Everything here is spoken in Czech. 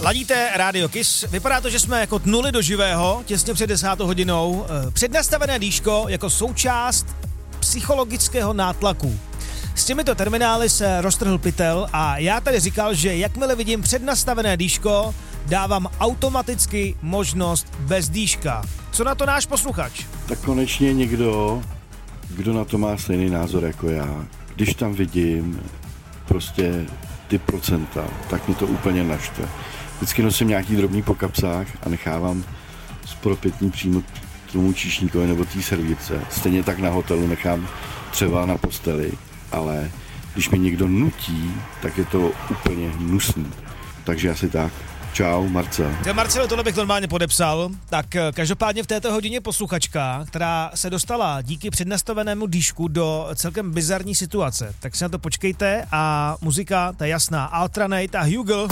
Ladíte Radio Kiss. Vypadá to, že jsme jako tnuli do živého, těsně před 10. hodinou. Přednastavené dýško jako součást psychologického nátlaku. S těmito terminály se roztrhl pytel a já tady říkal, že jakmile vidím přednastavené dýško, dávám automaticky možnost bez dýška. Co na to náš posluchač? Tak konečně někdo, kdo na to má stejný názor jako já. Když tam vidím prostě ty procenta, tak mě to úplně naštve. Vždycky nosím nějaký drobný po kapsách a nechávám spropětní přímo k tomu číšníkovi nebo té servírce. Stejně tak na hotelu nechám třeba na posteli, ale když mi někdo nutí, tak je to úplně hnusný. Takže asi tak. Čau, Marcel. Marcelo, tohle bych normálně podepsal. Tak každopádně v této hodině posluchačka, která se dostala díky přednastavenému dýšku do celkem bizarní situace. Tak si na to počkejte a muzika, ta jasná, Altranate a Hugel.